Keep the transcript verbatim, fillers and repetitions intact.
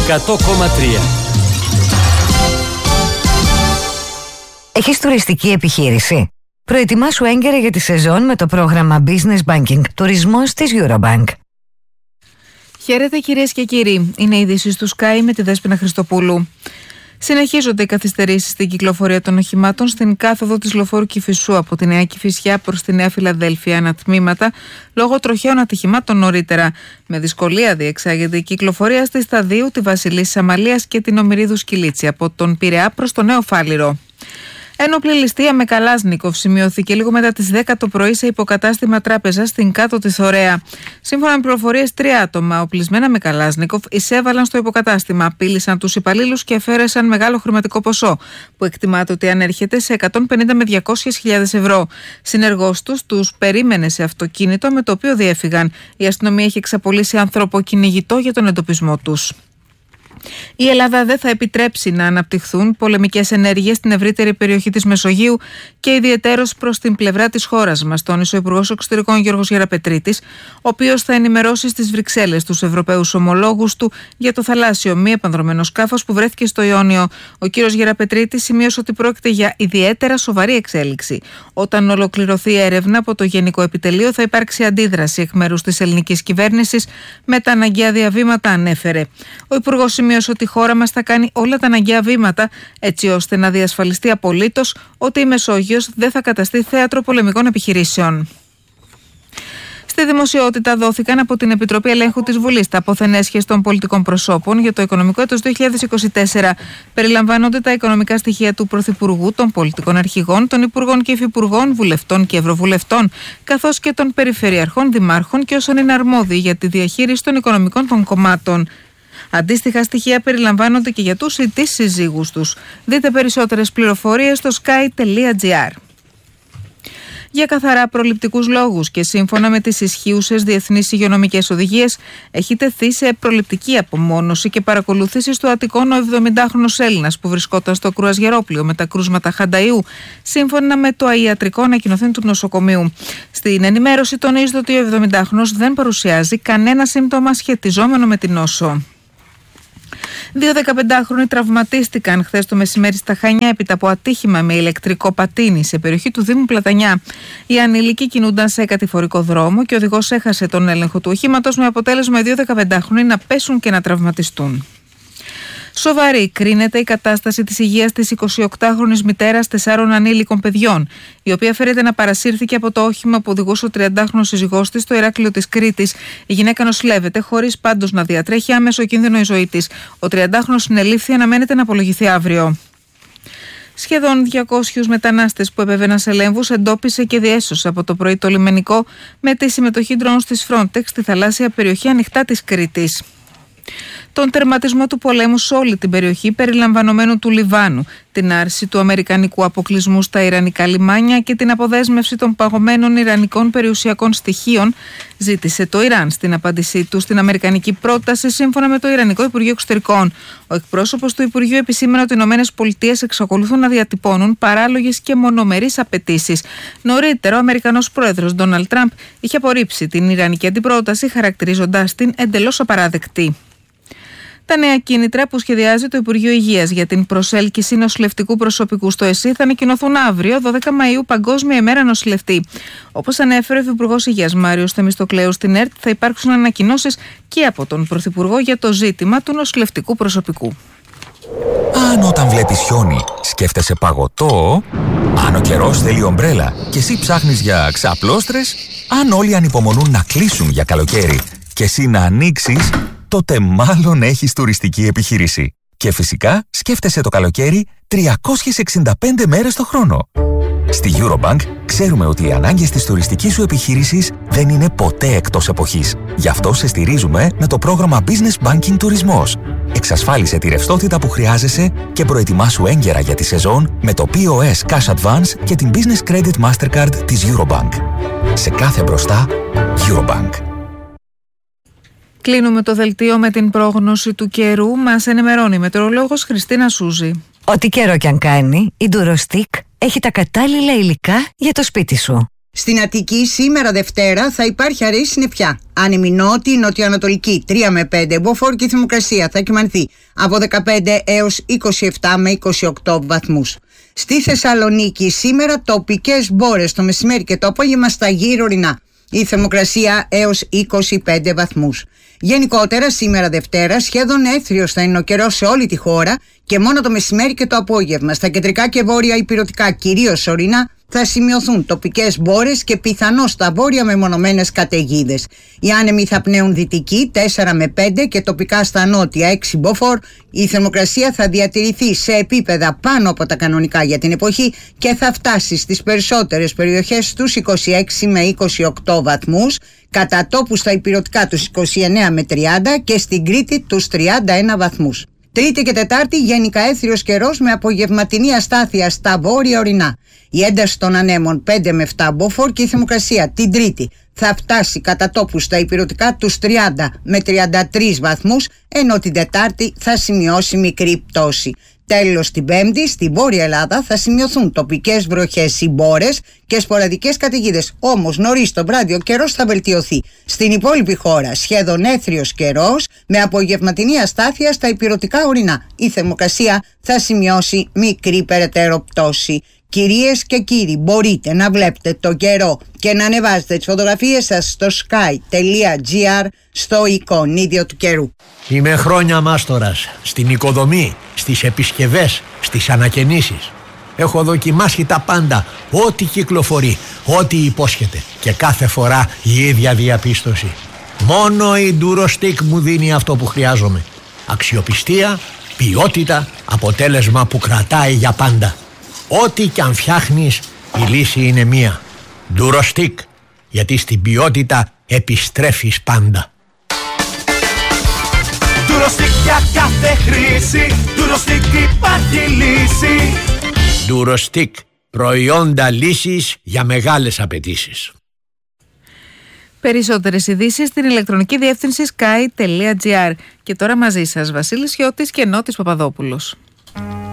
εκατό κόμμα τρία. Έχεις τουριστική επιχείρηση? Προετοιμάσου έγκαιρα για τη σεζόν με το πρόγραμμα Business Banking Τουρισμός της Eurobank. Χαίρετε κυρίες και κύριοι, είναι η είδηση του Sky με τη Δέσποινα Χριστοπούλου. Συνεχίζονται οι καθυστερήσεις στην κυκλοφορία των οχημάτων στην κάθοδο της λεωφόρου Κηφισού από τη Νέα Κηφισιά προς τη Νέα Φιλαδέλφια ανατμήματα λόγω τροχαίων ατυχημάτων νωρίτερα. Με δυσκολία διεξάγεται η κυκλοφορία στη Σταδίου, τη Βασιλίσσης Αμαλίας και την Ομηρίδου Σκυλίτση από τον Πειραιά προς το Νέο Φάληρο. Ένοπλη ληστεία με Καλάσνικοφ σημειώθηκε λίγο μετά τις δέκα το πρωί σε υποκατάστημα τράπεζα στην Κάτω τη Θωρέα. Σύμφωνα με πληροφορίες, τρία άτομα οπλισμένα με Καλάσνικοφ εισέβαλαν στο υποκατάστημα, απείλησαν τους υπαλλήλους και αφαίρεσαν μεγάλο χρηματικό ποσό, που εκτιμάται ότι ανέρχεται σε εκατόν πενήντα με διακόσιες χιλιάδες ευρώ. Συνεργός τους τους περίμενε σε αυτοκίνητο με το οποίο διέφυγαν. Η αστυνομία έχει εξαπολύσει ανθρωποκυνηγητό για τον εντοπισμό τους. Η Ελλάδα δεν θα επιτρέψει να αναπτυχθούν πολεμικές ενέργειες στην ευρύτερη περιοχή της Μεσογείου και ιδιαιτέρως προς την πλευρά της χώρας μας, τόνισε ο Υπουργός Εξωτερικών Γιώργος Γεραπετρίτης, ο οποίος θα ενημερώσει στις Βρυξέλλες τους Ευρωπαίους ομολόγους του για το θαλάσσιο μη επανδρωμένο σκάφος που βρέθηκε στο Ιόνιο. Ο κ. Γεραπετρίτης σημείωσε ότι πρόκειται για ιδιαίτερα σοβαρή εξέλιξη. Όταν ολοκληρωθεί η έρευνα από το Γενικό Επιτελείο, θα υπάρξει αντίδραση εκ μέρους της ελληνικής κυβέρνησης με τα αναγκαία διαβήματα, ανέφερε. Ο Υπουργός σημείωσε ότι η χώρα μας θα κάνει όλα τα αναγκαία βήματα έτσι ώστε να διασφαλιστεί απολύτως ότι η Μεσόγειος δεν θα καταστεί θέατρο πολεμικών επιχειρήσεων. Στη δημοσιότητα δόθηκαν από την Επιτροπή Ελέγχου της Βουλής τα απόθεν έσχες των πολιτικών προσώπων για το οικονομικό έτος δύο χιλιάδες είκοσι τέσσερα. Περιλαμβάνονται τα οικονομικά στοιχεία του Πρωθυπουργού, των πολιτικών αρχηγών, των Υπουργών και Υφυπουργών, Βουλευτών και Ευρωβουλευτών, καθώς και των Περιφερειαρχών, Δημάρχων και όσων είναι αρμόδιοι για τη διαχείριση των οικονομικών των κομμάτων. Αντίστοιχα στοιχεία περιλαμβάνονται και για τους ή τις συζύγους τους. Δείτε περισσότερες πληροφορίες στο sky τελεία gr. Για καθαρά προληπτικούς λόγους και σύμφωνα με τις ισχύουσες διεθνείς υγειονομικές οδηγίες, έχει τεθεί σε προληπτική απομόνωση και παρακολουθήσει στο Αττικόν ο εβδομηντάχρονος Έλληνας που βρισκόταν στο κρουαζιερόπλοιο με τα κρούσματα χανταΐου, σύμφωνα με το ιατρικό ανακοινωθέν του νοσοκομείου. Στην ενημέρωση τονίζεται ότι ο εβδομηντάχρονος δεν παρουσιάζει κανένα σύμπτωμα σχετιζόμενο με την νόσο. Δύο δεκαπεντάχρονοι τραυματίστηκαν χθες το μεσημέρι στα Χανιά έπειτα από ατύχημα με ηλεκτρικό πατίνι σε περιοχή του Δήμου Πλατανιά. Οι ανήλικοι κινούνταν σε κατηφορικό δρόμο και ο οδηγός έχασε τον έλεγχο του οχήματος με αποτέλεσμα οι δύο δεκαπεντάχρονοι να πέσουν και να τραυματιστούν. Σοβαρή κρίνεται η κατάσταση της υγείας της εικοσιοκτάχρονης μητέρας τεσσάρων ανήλικων παιδιών, η οποία φέρεται να παρασύρθηκε από το όχημα που οδηγούσε ο τριαντάχρονος σύζυγός της στο Ηράκλειο της Κρήτης. Η γυναίκα νοσηλεύεται, χωρίς πάντως να διατρέχει άμεσο κίνδυνο η ζωή της. Ο τριαντάχρονος συνελήφθη, αναμένεται να απολογηθεί αύριο. Σχεδόν διακόσιους μετανάστες που επέβαιναν σε λέμβους εντόπισε και διέσωσε από το πρωί το λιμενικό με τη συμμετοχή drones της Frontex στη θαλάσσια περιοχή ανοιχτά της Κρήτης. Τον τερματισμό του πολέμου σε όλη την περιοχή περιλαμβανομένου του Λιβάνου, την άρση του αμερικανικού αποκλεισμού στα ιρανικά λιμάνια και την αποδέσμευση των παγωμένων ιρανικών περιουσιακών στοιχείων, ζήτησε το Ιράν στην απάντησή του στην αμερικανική πρόταση, σύμφωνα με το Ιρανικό Υπουργείο Εξωτερικών. Ο εκπρόσωπος του Υπουργείου επισήμανε ότι οι ΗΠΑ εξακολουθούν να διατυπώνουν παράλογες και μονομερείς απαιτήσεις. Νωρίτερα, ο Αμερικανός πρόεδρος Ντόναλντ Τραμπ είχε απορρίψει την ιρανική αντιπρόταση, χαρακτηρίζοντας την εντελώς απαράδεκτη. Τα νέα κίνητρα που σχεδιάζει το Υπουργείο Υγείας για την προσέλκυση νοσηλευτικού προσωπικού στο ΕΣΥ θα ανακοινωθούν αύριο, δώδεκα Μαΐου, Παγκόσμια ημέρα νοσηλευτή. Όπως ανέφερε ο Υπουργός Υγείας Μάριος Θεμιστοκλέου στην ΕΡΤ, θα υπάρξουν ανακοινώσεις και από τον Πρωθυπουργό για το ζήτημα του νοσηλευτικού προσωπικού. Αν όταν βλέπεις χιόνι σκέφτεσαι παγωτό, αν ο καιρός θέλει ομπρέλα και εσύ ψάχνεις για ξαπλώστρες, αν όλοι ανυπομονούν να κλείσουν για καλοκαίρι και εσύ να ανοίξεις, τότε μάλλον έχεις τουριστική επιχείρηση. Και φυσικά σκέφτεσαι το καλοκαίρι τριακόσιες εξήντα πέντε μέρες το χρόνο. Στη Eurobank ξέρουμε ότι οι ανάγκες της τουριστικής σου επιχείρησης δεν είναι ποτέ εκτός εποχής. Γι' αυτό σε στηρίζουμε με το πρόγραμμα Business Banking Τουρισμός. Εξασφάλισε τη ρευστότητα που χρειάζεσαι και προετοιμάσου έγκαιρα για τη σεζόν με το πι ο ες Cash Advance και την Business Credit Mastercard της Eurobank. Σε κάθε μπροστά, Eurobank. Κλείνουμε το δελτίο με την πρόγνωση του καιρού. Μας ενημερώνει η μετεωρολόγος Χριστίνα Σούζη. Ό,τι καιρό κι αν κάνει, η Durostec έχει τα κατάλληλα υλικά για το σπίτι σου. Στην Αττική σήμερα Δευτέρα θα υπάρχει αραιή συννεφιά. Άνεμη νότια, νοτιοανατολική τρία με πέντε μποφόρ και η θερμοκρασία θα κυμανθεί από δεκαπέντε έως είκοσι επτά με είκοσι οκτώ βαθμούς. Στη Θεσσαλονίκη σήμερα τοπικές μπόρες το μεσημέρι και το απόγευμα στα γύρω ορεινά. Η θερμοκρασία έως είκοσι πέντε βαθμούς. Γενικότερα σήμερα Δευτέρα σχεδόν έθριος θα είναι ο καιρός σε όλη τη χώρα και μόνο το μεσημέρι και το απόγευμα. Στα κεντρικά και βόρεια υπηρετικά, κυρίως ορεινά, θα σημειωθούν τοπικές μπόρες και πιθανώς στα βόρεια μεμονωμένες καταιγίδες. Οι άνεμοι θα πνέουν δυτικοί τέσσερα με πέντε και τοπικά στα νότια έξι μποφόρ. Η θερμοκρασία θα διατηρηθεί σε επίπεδα πάνω από τα κανονικά για την εποχή και θα φτάσει στις περισσότερες περιοχές στους είκοσι έξι με είκοσι οκτώ βαθμούς, κατά τόπους στα υπηρετικά τους είκοσι εννέα με τριάντα και στην Κρήτη τους τριάντα ένα βαθμούς. Τρίτη και Τετάρτη γενικά έθριος καιρός με απογευματινή αστάθεια στα βόρεια ορεινά. Η ένταση των ανέμων πέντε με επτά μποφόρ και η θερμοκρασία την Τρίτη θα φτάσει κατά τόπους στα υπηρετικά τους τριάντα με τριάντα τρεις βαθμούς, ενώ την Τετάρτη θα σημειώσει μικρή πτώση. Τέλος, την Πέμπτη στη Βόρεια Ελλάδα θα σημειωθούν τοπικές βροχές ή μπόρες και σποραδικές καταιγίδες. Όμως νωρίς το βράδυ ο καιρός θα βελτιωθεί. Στην υπόλοιπη χώρα σχεδόν έθριος καιρός με απογευματινή αστάθεια στα υπηρετικά ορεινά. Η θερμοκρασία θα σημειώσει μικρή περαιτέρω πτώση. Κυρίες και κύριοι, μπορείτε να βλέπετε το καιρό και να ανεβάζετε τις φωτογραφίες σας στο sky τελεία gr στο εικονίδιο του καιρού. Είμαι χρόνια μάστορας στην οικοδομή, στις επισκευές, στις ανακαινήσεις. Έχω δοκιμάσει τα πάντα, ό,τι κυκλοφορεί, ό,τι υπόσχεται και κάθε φορά η ίδια διαπίστωση. Μόνο η Durostec μου δίνει αυτό που χρειάζομαι. Αξιοπιστία, ποιότητα, αποτέλεσμα που κρατάει για πάντα. Ό,τι κι αν φτιάχνεις, η λύση είναι μία. Durostec, γιατί στην ποιότητα επιστρέφεις πάντα. Durostec για κάθε χρήση, Durostec υπάρχει λύση. Durostec, προϊόντα λύσης για μεγάλες απαιτήσεις. Περισσότερες ειδήσεις στην ηλεκτρονική διεύθυνση sky τελεία gr. Και τώρα μαζί σας Βασίλης Χιώτης και Νότης Παπαδόπουλος.